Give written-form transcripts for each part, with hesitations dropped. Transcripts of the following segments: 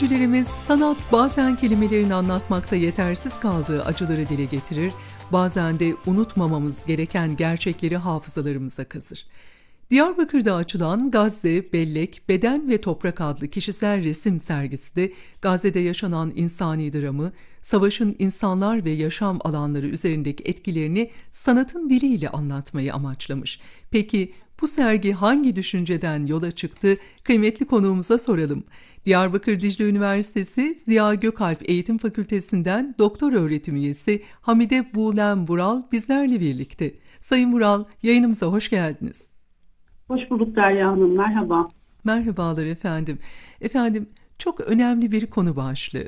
öğrencilerimiz sanat bazen kelimelerin anlatmakta yetersiz kaldığı acıları dile getirir, bazen de unutmamamız gereken gerçekleri hafızalarımıza kazır. Diyarbakır'da açılan Gazze, Bellek, Beden ve Toprak adlı kişisel resim sergisi de Gazze'de yaşanan insani dramı, savaşın insanlar ve yaşam alanları üzerindeki etkilerini sanatın diliyle anlatmayı amaçlamış. Peki bu sergi hangi düşünceden yola çıktı? Kıymetli konuğumuza soralım. Diyarbakır Dicle Üniversitesi Ziya Gökalp Eğitim Fakültesinden doktor öğretim üyesi Hamide Buğlem Vural bizlerle birlikte. Sayın Vural, yayınımıza hoş geldiniz. Hoş bulduk Derya Hanım, merhaba. Merhabalar efendim. Efendim, çok önemli bir konu başlığı.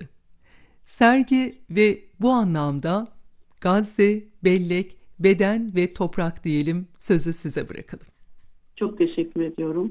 Sergi ve bu anlamda Gazze, Bellek, Beden ve Toprak diyelim, sözü size bırakalım. Çok teşekkür ediyorum.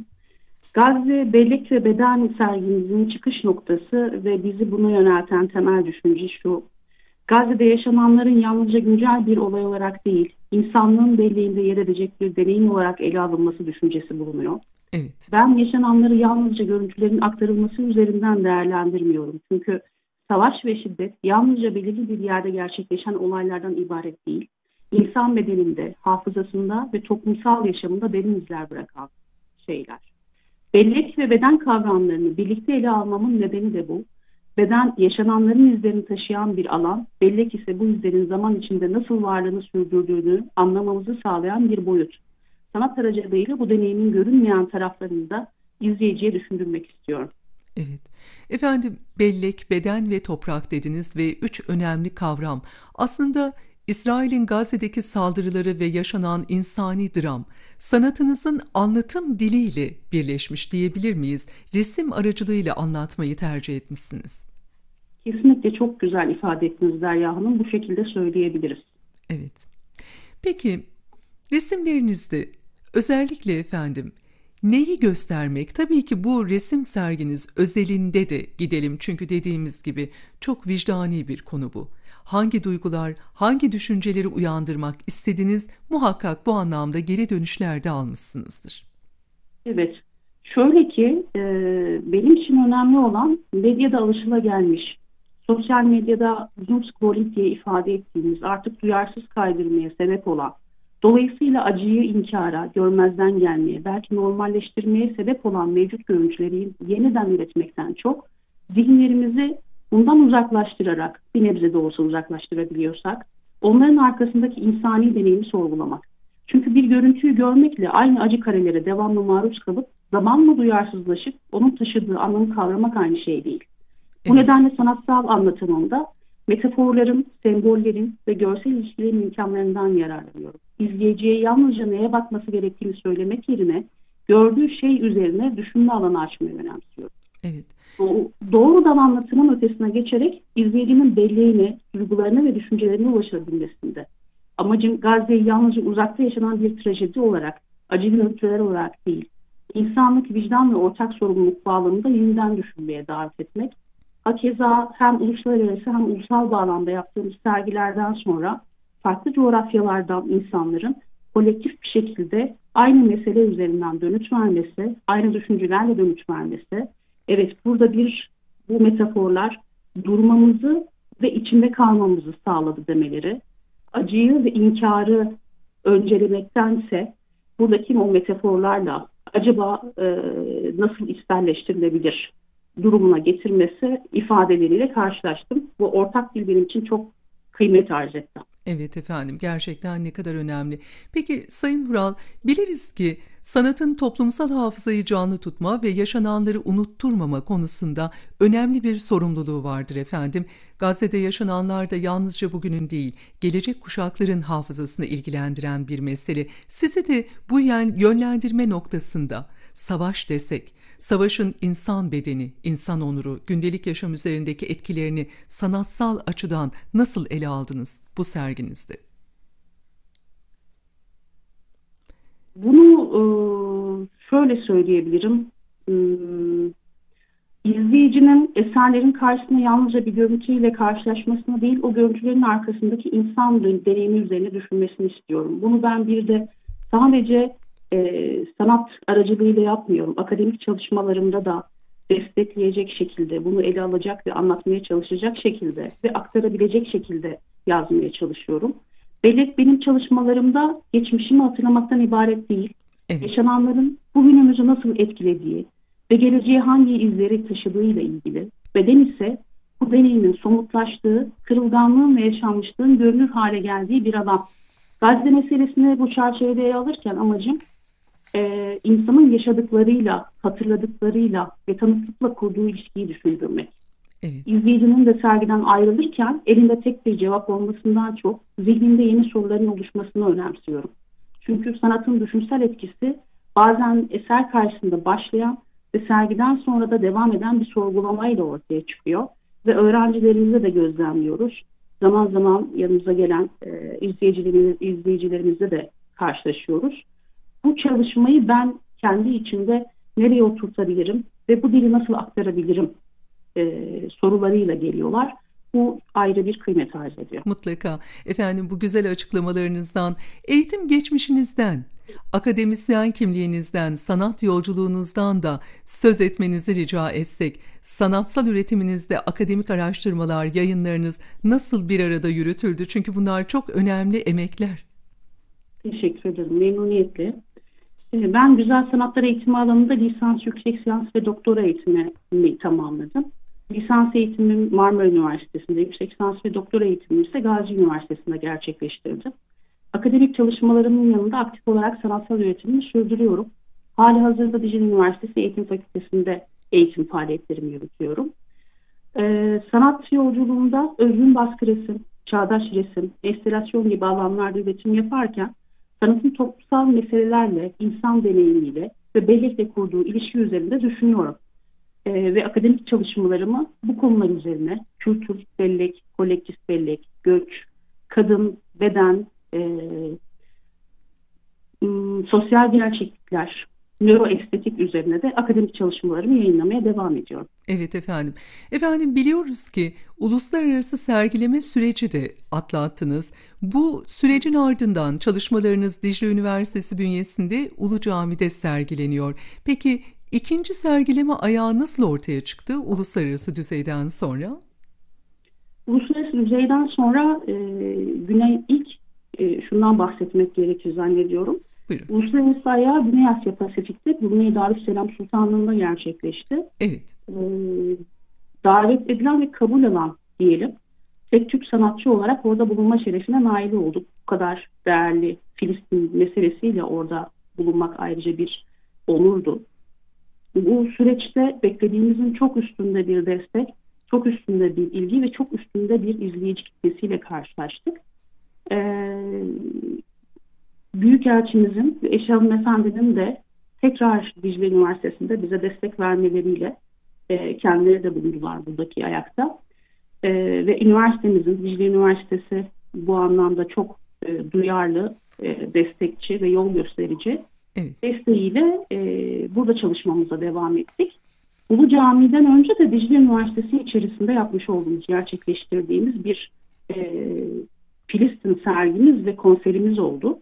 Gazze, Bellek ve Beden sergimizin çıkış noktası ve bizi buna yönelten temel düşünce şu: Gazze'de yaşananların yalnızca güncel bir olay olarak değil, insanlığın belleğinde yer edecek bir deneyim olarak ele alınması düşüncesi bulunuyor. Evet. Ben yaşananları yalnızca görüntülerin aktarılması üzerinden değerlendirmiyorum. Çünkü savaş ve şiddet yalnızca belirli bir yerde gerçekleşen olaylardan ibaret değil, İnsan bedeninde, hafızasında ve toplumsal yaşamında derin izler bırakan şeyler. Bellek ve beden kavramlarını birlikte ele almamın nedeni de bu. Beden yaşananların izlerini taşıyan bir alan, bellek ise bu izlerin zaman içinde nasıl varlığını sürdürdüğünü anlamamızı sağlayan bir boyut. Sanat aracılığıyla bu deneyimin görünmeyen taraflarını da izleyiciye düşündürmek istiyorum. Evet. Efendim, bellek, beden ve toprak dediniz ve 3 önemli kavram. Aslında İsrail'in Gazze'deki saldırıları ve yaşanan insani dram, sanatınızın anlatım diliyle birleşmiş diyebilir miyiz? Resim aracılığıyla anlatmayı tercih etmişsiniz. Kesinlikle çok güzel ifade ettiniz Derya Hanım. Bu şekilde söyleyebiliriz. Evet. Peki, resimlerinizde özellikle efendim neyi göstermek? Tabii ki bu resim serginiz özelinde de gidelim. Çünkü dediğimiz gibi çok vicdani bir konu bu. Hangi duygular, hangi düşünceleri uyandırmak istediniz, muhakkak bu anlamda geri dönüşler de almışsınızdır. Evet. Şöyle ki benim için önemli olan medyada alışılagelmiş, sosyal medyada zoom scrolling diye ifade ettiğimiz, artık duyarsız kaydırmaya sebep olan, dolayısıyla acıyı inkara, görmezden gelmeye, belki normalleştirmeye sebep olan mevcut görüntüleri yeniden üretmekten çok, zihinlerimizi bundan uzaklaştırarak, bir nebze de olsa uzaklaştırabiliyorsak, onların arkasındaki insani deneyimi sorgulamak. Çünkü bir görüntüyü görmekle aynı acı karelere devamlı maruz kalıp zamanla duyarsızlaşıp onun taşıdığı anlamı kavramak aynı şey değil. Bu Evet, nedenle sanatsal anlatımında metaforların, sembollerin ve görsel ilişkilerin imkanlarından yararlanıyorum. İzleyiciye yalnızca neye bakması gerektiğini söylemek yerine gördüğü şey üzerine düşünme alanı açmayı önemsiyorum. evet, Doğrudan anlatımın ötesine geçerek izleyicinin belleğine, duygularına ve düşüncelerine ulaşabilmesinde. Amacım Gazze'yi yalnızca uzakta yaşanan bir trajedi olarak, acı görüntüler olarak değil, insanlık, vicdan ve ortak sorumluluk bağlamında yeniden düşünmeye davet etmek. Hakeza hem uluslararası hem ulusal bağlamda yaptığımız sergilerden sonra farklı coğrafyalardan insanların kolektif bir şekilde aynı mesele üzerinden dönüt vermesi, aynı düşüncelerle dönüt vermesi. Evet, burada bu metaforlar durmamızı ve içinde kalmamızı sağladı demeleri. Acıyı ve inkarı öncelemektense buradaki o metaforlarla acaba nasıl içselleştirilebilir durumuna getirmesi ifadeleriyle karşılaştım. Bu ortak dil benim için çok kıymet arz etti. evet efendim, gerçekten ne kadar önemli. Peki Sayın Vural, biliriz ki sanatın toplumsal hafızayı canlı tutma ve yaşananları unutturmama konusunda önemli bir sorumluluğu vardır efendim. Gazze'de yaşananlar da yalnızca bugünün değil, gelecek kuşakların hafızasını ilgilendiren bir mesele. Sizi de bu yönlendirme noktasında savaş desek, savaşın insan bedeni, insan onuru, gündelik yaşam üzerindeki etkilerini sanatsal açıdan nasıl ele aldınız bu serginizde? Bunu şöyle söyleyebilirim. İzleyicinin eserlerin karşısında yalnızca bir görüntüyle karşılaşmasına değil, o görüntülerin arkasındaki insan deneyimi üzerine düşünmesini istiyorum. Bunu ben bir de sadece sanat aracılığıyla yapmıyorum. Akademik çalışmalarımda da destekleyecek şekilde, bunu ele alacak ve anlatmaya çalışacak şekilde ve aktarabilecek şekilde yazmaya çalışıyorum. Bellek benim çalışmalarımda geçmişimi hatırlamaktan ibaret değil. Evet. Yaşananların bugünümüzü nasıl etkilediği ve geleceğe hangi izleri taşıdığıyla ilgili. Beden ise bu deneyimin somutlaştığı, kırılganlığın ve yaşanmışlığın görünür hale geldiği bir alan. Gazze meselesini bu çerçevede ele alırken amacım insanın yaşadıklarıyla, hatırladıklarıyla ve tanıklıkla kurduğu ilişkiyi düşündürmek. Evet. İzleyicinin de sergiden ayrılırken elinde tek bir cevap olmasından çok zihninde yeni soruların oluşmasını önemsiyorum. Çünkü sanatın düşünsel etkisi bazen eser karşısında başlayan ve sergiden sonra da devam eden bir sorgulamayla ortaya çıkıyor. Ve öğrencilerimizle de gözlemliyoruz. Zaman zaman yanımıza gelen izleyicilerimizle de karşılaşıyoruz. Bu çalışmayı ben kendi içimde nereye oturtabilirim ve bu dili nasıl aktarabilirim sorularıyla geliyorlar. Bu ayrı bir kıymet arz ediyor. Mutlaka. Efendim, bu güzel açıklamalarınızdan, eğitim geçmişinizden, akademisyen kimliğinizden, sanat yolculuğunuzdan da söz etmenizi rica etsek, sanatsal üretiminizde akademik araştırmalar, yayınlarınız nasıl bir arada yürütüldü? Çünkü bunlar çok önemli emekler. Teşekkür ederim. Memnuniyetle. Ben güzel sanatlar eğitimi alanında lisans, yüksek lisans ve doktora eğitimimi tamamladım. Lisans eğitimim Marmara Üniversitesi'nde, yüksek lisans ve doktora eğitimimi ise Gazi Üniversitesi'nde gerçekleştirdim. Akademik çalışmalarımın yanında aktif olarak sanatsal üretimimi sürdürüyorum. Halihazırda Dicle Üniversitesi Eğitim Fakültesi'nde eğitim faaliyetlerimi yürütüyorum. Sanat yolculuğunda özgün baskı resim, çağdaş resim, enstelasyon gibi alanlarda üretim yaparken sanatın toplumsal meselelerle, insan deneyimiyle ve bellekle kurduğu ilişki üzerinde düşünüyorum. Ve akademik çalışmalarımı bu konular üzerine kültür, bellek, kolektif bellek, göç, kadın, beden, sosyal gerçeklikler, nöroestetik üzerine de akademik çalışmalarımı yayınlamaya devam ediyorum. Evet efendim. Efendim, biliyoruz ki uluslararası sergileme süreci de atlattınız. Bu sürecin ardından çalışmalarınız Dicle Üniversitesi bünyesinde Ulu Cami'de sergileniyor. Peki ikinci sergileme ayağı nasıl ortaya çıktı uluslararası düzeyden sonra? Uluslararası düzeyden sonra Güney ilk şundan bahsetmek gerekir zannediyorum. Buyurun. Uluslararası ayağı Güney Asya Pasifik'te Brunei Darüsselam Sultanlığı'nda gerçekleşti. Evet. Davet edilen ve kabul alan diyelim. Tek Türk sanatçı olarak orada bulunma şerefine nail olduk. Bu kadar değerli Filistin meselesiyle orada bulunmak ayrıca bir onurdu. Bu süreçte beklediğimizin çok üstünde bir destek, çok üstünde bir ilgi ve çok üstünde bir izleyici kitlesiyle karşılaştık. Büyükelçimizin ve Eşe Hanımefendi'nin de tekrar Dicle Üniversitesi'nde bize destek vermeleriyle kendileri de bulundular buradaki ayakta. Ve üniversitemizin, Dicle Üniversitesi bu anlamda çok duyarlı, destekçi ve yol gösterici desteğiyle burada çalışmamıza devam ettik. Ulu Cami'den önce de Dicle Üniversitesi içerisinde yapmış olduğumuz, gerçekleştirdiğimiz bir Filistin sergimiz ve konserimiz oldu.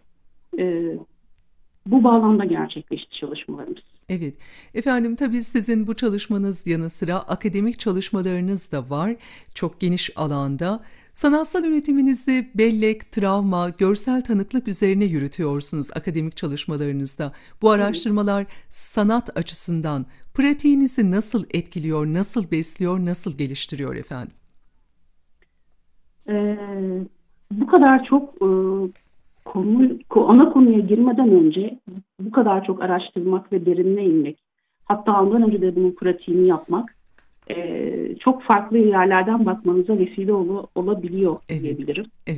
Bu bağlamda gerçekleşti çalışmalarımız. Evet. Efendim, tabii sizin bu çalışmanız yanı sıra akademik çalışmalarınız da var. Çok geniş alanda. Sanatsal üretiminizi bellek, travma, görsel tanıklık üzerine yürütüyorsunuz akademik çalışmalarınızda. Bu araştırmalar sanat açısından pratiğinizi nasıl etkiliyor, nasıl besliyor, nasıl geliştiriyor efendim? Bu kadar çok ana konuya girmeden önce bu kadar çok araştırmak ve derinine inmek, hatta ondan önce de bunun pratiğini yapmak çok farklı yerlerden bakmanıza vesile olabiliyor diyebilirim. Evet.